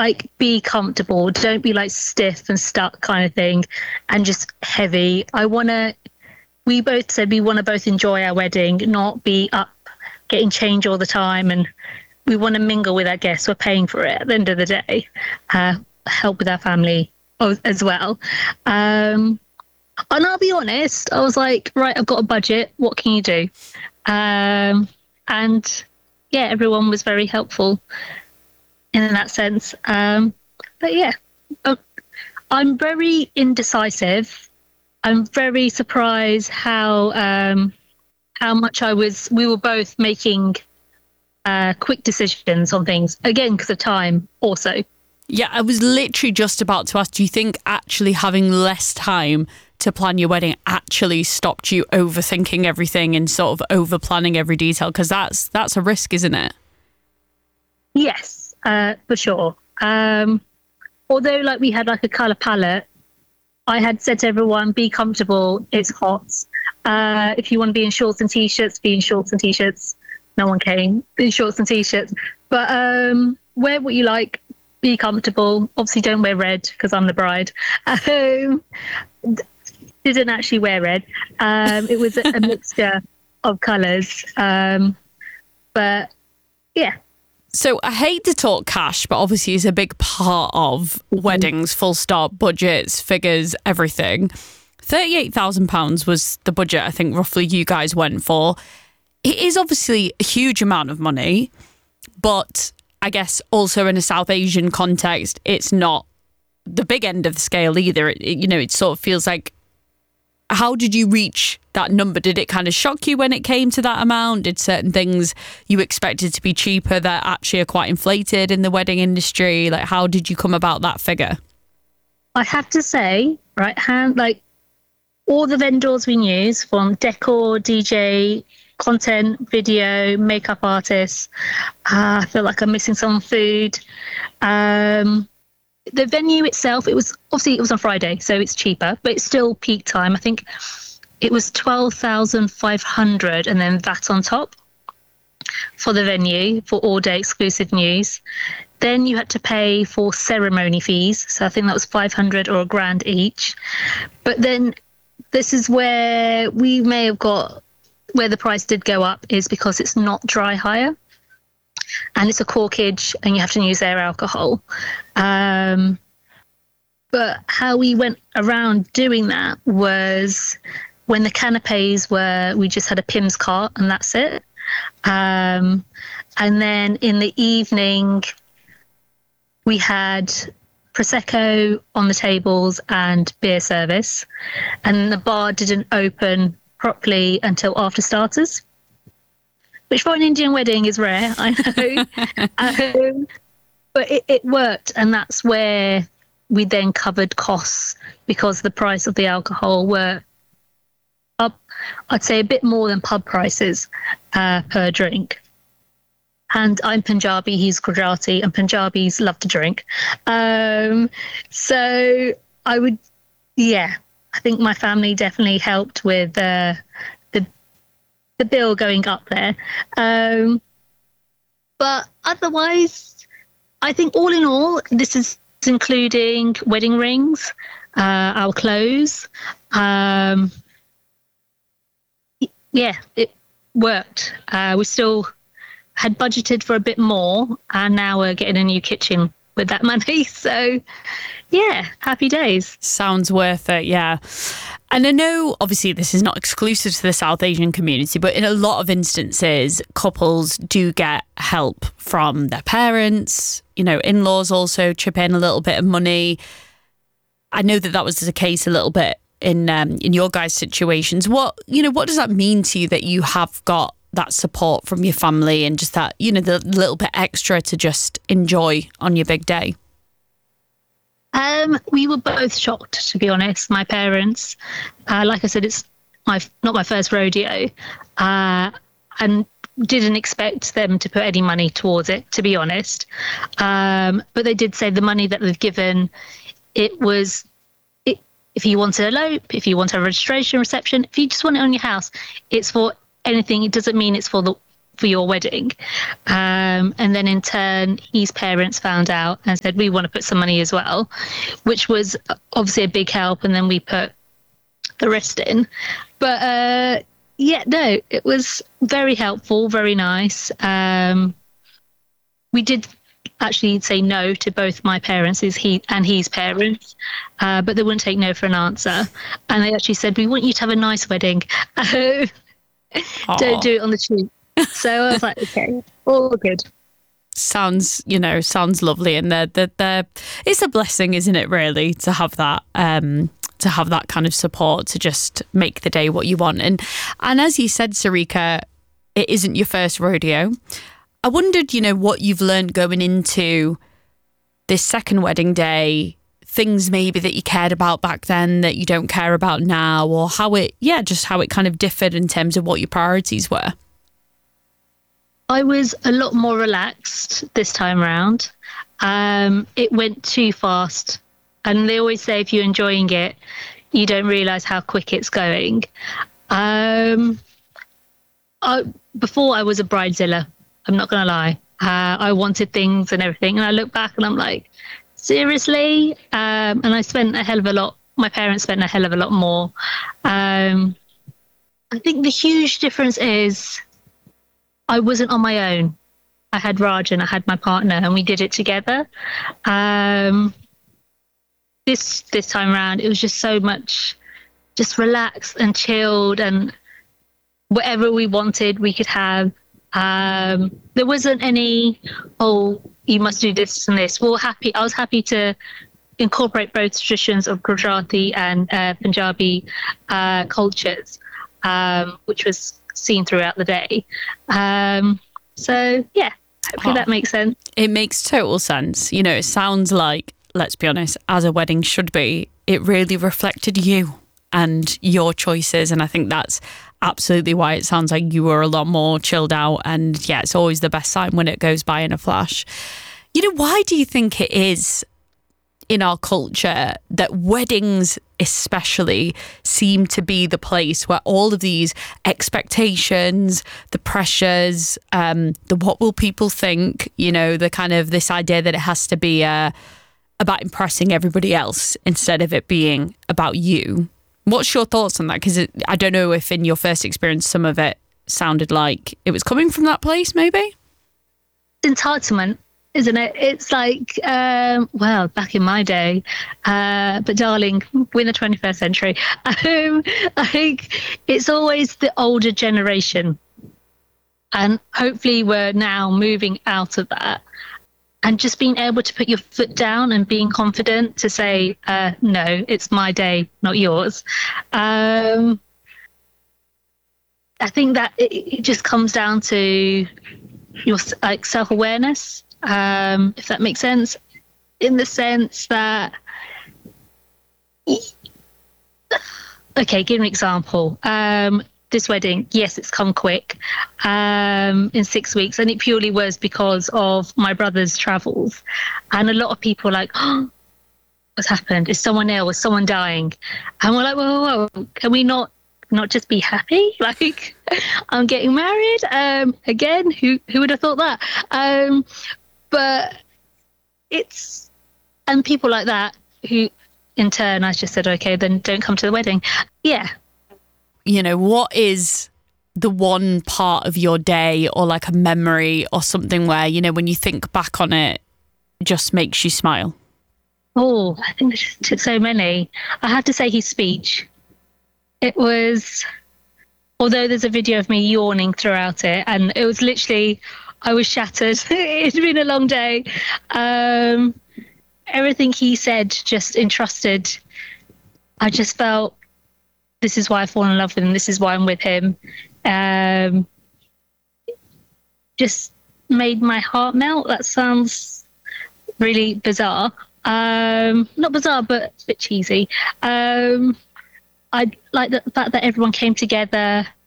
like, be comfortable. Don't be like stiff and stuck kind of thing and just heavy. We both said we want to both enjoy our wedding, not be up getting changed all the time. And we want to mingle with our guests. We're paying for it at the end of the day. Help with our family as well. And I'll be honest, I was like, right, I've got a budget. What can you do? And yeah, everyone was very helpful in that sense. But yeah, I'm very indecisive. I'm very surprised how much we were both making quick decisions on things, again, because of time also. Yeah, I was literally just about to ask, do you think actually having less time to plan your wedding actually stopped you overthinking everything and sort of over planning every detail? Because that's a risk, isn't it? Yes, for sure. Although like we had like a colour palette, I had said to everyone, be comfortable, it's hot. If you want to be in shorts and t-shirts, be in shorts and t-shirts. No one came in shorts and t-shirts. But wear what you like, be comfortable. Obviously don't wear red because I'm the bride. Didn't actually wear red. It was a mixture of colours. But yeah. So I hate to talk cash, but obviously it's a big part of weddings, full stop, budgets, figures, everything. £38,000 was the budget I think roughly you guys went for. It is obviously a huge amount of money, but I guess also in a South Asian context, it's not the big end of the scale either. It sort of feels like, how did you reach that number? Did it kind of shock you when it came to that amount? Did certain things you expected to be cheaper that actually are quite inflated in the wedding industry? Like, how did you come about that figure? I have to say, right, all the vendors we use, from decor, DJ, content, video, makeup artists. I feel like I'm missing some food. The venue itself, it was on Friday, so it's cheaper, but it's still peak time. I think it was 12,500 and then that on top for the venue for all day exclusive news. Then you had to pay for ceremony fees. So I think that was 500 or £1,000 each. But then this is where we may have got where the price did go up, is because it's not dry hire and it's a corkage and you have to use their alcohol. But how we went around doing that was when the canapes we just had a Pim's cart and that's it. And then in the evening, we had Prosecco on the tables and beer service. And the bar didn't open properly until after starters, which for an Indian wedding is rare, I know. But it worked, and that's where we then covered costs, because the price of the alcohol were up, I'd say a bit more than pub prices per drink. And I'm Punjabi, he's Gujarati, and Punjabis love to drink. So I think my family definitely helped with the bill going up there. But otherwise, I think all in all, this is including wedding rings, our clothes. It worked. We still had budgeted for a bit more, and now we're getting a new kitchen with that money. So yeah, happy days. Sounds worth it, yeah. And I know obviously this is not exclusive to the South Asian community, but in a lot of instances, couples do get help from their parents, in-laws also chip in a little bit of money. I know that was the case a little bit in your guys' situations. What does that mean to you that you have got that support from your family and just that, the little bit extra to just enjoy on your big day? We were both shocked, to be honest. My parents, like I said, it's not my first rodeo, and didn't expect them to put any money towards it, to be honest. But they did say the money that they've given, if you want to elope, if you want a registration reception, if you just want it on your house, it's for anything. It doesn't mean it's for for your wedding. And then in turn, his parents found out and said, we want to put some money as well, which was obviously a big help. And then we put the rest in. But yeah, no, it was very helpful, very nice. We did actually say no to both my parents, his parents, but they wouldn't take no for an answer. And they actually said, we want you to have a nice wedding. Don't do it on the cheap. So I was like, okay, all good. Sounds lovely. And it's a blessing, isn't it, really, to have that kind of support to just make the day what you want. And as you said, Sarika, it isn't your first rodeo. I wondered, what you've learned going into this second wedding day, things maybe that you cared about back then that you don't care about now, or how it kind of differed in terms of what your priorities were. I was a lot more relaxed this time around. It went too fast. And they always say if you're enjoying it, you don't realise how quick it's going. Before I was a bridezilla. I'm not going to lie. I wanted things and everything. And I look back and I'm like, seriously? And I spent a hell of a lot. My parents spent a hell of a lot more. I think the huge difference is I wasn't on my own. I had Raj and I had my partner and we did it together. This time around, it was just so much just relaxed and chilled, and whatever we wanted, we could have. There wasn't any, you must do this and this. I was happy to incorporate both traditions of Gujarati and Punjabi cultures, which was seen throughout the day. So yeah, hopefully that makes sense. It makes total sense. It sounds like, let's be honest, as a wedding should be, it really reflected you and your choices. And I think that's absolutely why it sounds like you were a lot more chilled out. And yeah, it's always the best sign when it goes by in a flash. Why do you think it is in our culture that weddings especially seem to be the place where all of these expectations, the pressures, the what will people think, the kind of this idea that it has to be about impressing everybody else instead of it being about you? What's your thoughts on that? Because I don't know if in your first experience some of it sounded like it was coming from that place, maybe? Entitlement, isn't it? It's like, back in my day, but darling, we're in the 21st century. I think it's always the older generation. And hopefully we're now moving out of that. And just being able to put your foot down and being confident to say, no, it's my day, not yours. I think that it just comes down to your self-awareness, if that makes sense, in the sense that, okay, give an example. This wedding, yes, it's come quick, in 6 weeks, and it purely was because of my brother's travels. And a lot of people are like, oh, what's happened? Is someone ill? Is someone dying? And we're like, whoa, can we not just be happy? Like, I'm getting married again. Who would have thought that? But and people like that who, in turn, I just said, okay, then don't come to the wedding. Yeah. What is the one part of your day or like a memory or something where, when you think back on it, just makes you smile? Oh, I think there's so many. I have to say his speech. It was, although there's a video of me yawning throughout it, and it was literally, I was shattered. It's been a long day. Everything he said just entrusted. I just felt, this is why I fall in love with him. This is why I'm with him. Just made my heart melt. That sounds really bizarre. Not bizarre, but a bit cheesy. I like the fact that everyone came together.